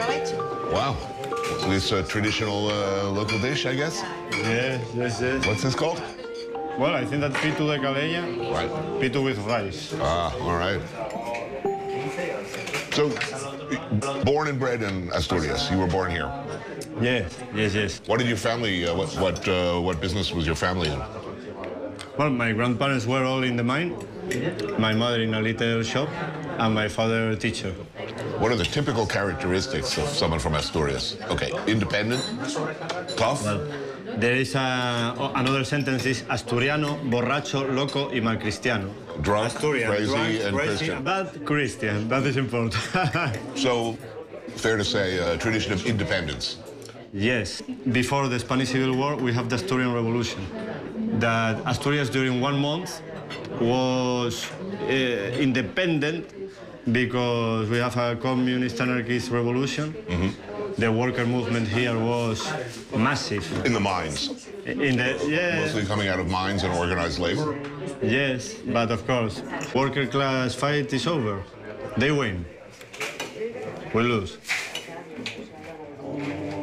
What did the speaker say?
escabeche. Wow. This a traditional local dish, I guess? Yes, yes, yes. What's this called? Well, I think that pitu de calella, Right. pitu with rice. Ah, all right. So, born and bred in Asturias. You were born here. Yes, yes, yes. What did your family, what business was your family in? Well, my grandparents were all in the mine, my mother in a little shop, and my father a teacher. What are the typical characteristics of someone from Asturias? Okay, independent, tough. Well, there is another sentence is Asturiano, borracho, loco y malcristiano. Drunk, Asturian, crazy, drunk, and crazy, Christian. but Christian. That is important. So, fair to say, a tradition of independence. Yes. Before the Spanish Civil War, we have the Asturian Revolution. That Asturias during 1 month was independent because we have a communist anarchist revolution. The worker movement here was massive. In the mines. Mostly coming out of mines and organized labor. Yes, but of course, worker class fight is over. They win. We lose.